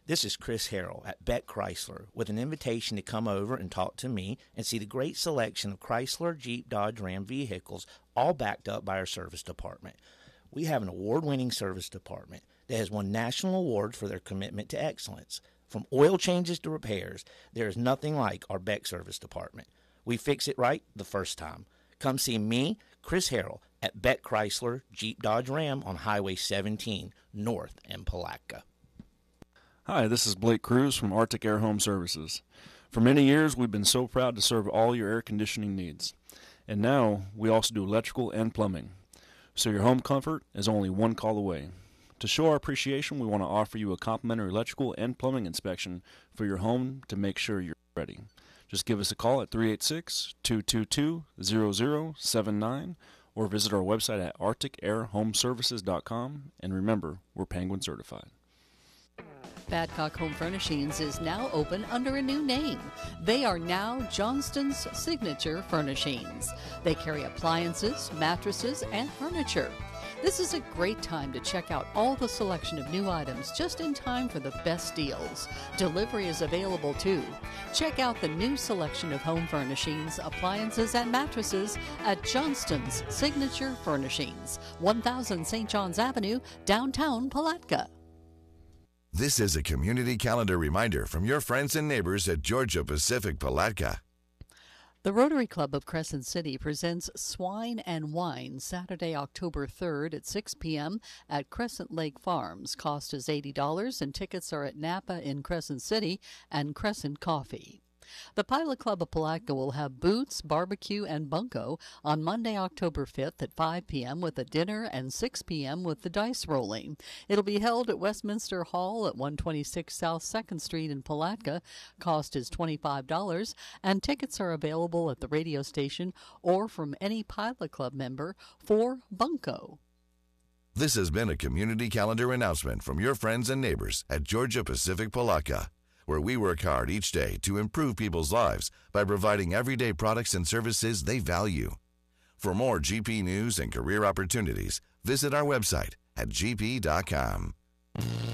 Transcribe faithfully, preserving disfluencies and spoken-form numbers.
This is Chris Harrell at Beck Chrysler with an invitation to come over and talk to me and see the great selection of Chrysler, Jeep, Dodge, Ram vehicles, all backed up by our service department. We have an award-winning service department that has won national awards for their commitment to excellence. From oil changes to repairs, there is nothing like our Beck service department. We fix it right the first time. Come see me, Chris Harrell, at Beck Chrysler, Jeep, Dodge, Ram on Highway seventeen, north in Palatka. Hi, this is Blake Cruz from Arctic Air Home Services. For many years, we've been so proud to serve all your air conditioning needs. And now, we also do electrical and plumbing. So your home comfort is only one call away. To show our appreciation, we want to offer you a complimentary electrical and plumbing inspection for your home to make sure you're ready. Just give us a call at three eight six, two two two, zero zero seven nine or visit our website at arctic air home services dot com. And remember, we're Penguin certified. Badcock Home Furnishings is now open under a new name. They are now Johnston's Signature Furnishings. They carry appliances, mattresses, and furniture. This is a great time to check out all the selection of new items just in time for the best deals. Delivery is available too. Check out the new selection of home furnishings, appliances, and mattresses at Johnston's Signature Furnishings, one thousand Saint John's Avenue, downtown Palatka. This is a community calendar reminder from your friends and neighbors at Georgia Pacific Palatka. The Rotary Club of Crescent City presents Swine and Wine Saturday, October third at six p.m. at Crescent Lake Farms. Cost is eighty dollars and tickets are at Napa in Crescent City and Crescent Coffee. The Pilot Club of Palatka will have Boots, Barbecue, and Bunko on Monday, October fifth at five p.m. with a dinner and six p.m. with the dice rolling. It'll be held at Westminster Hall at one twenty-six South second Street in Palatka. Cost is twenty-five dollars, and tickets are available at the radio station or from any Pilot Club member for Bunko. This has been a community calendar announcement from your friends and neighbors at Georgia Pacific Palatka, where we work hard each day to improve people's lives by providing everyday products and services they value. For more G P news and career opportunities, visit our website at g p dot com.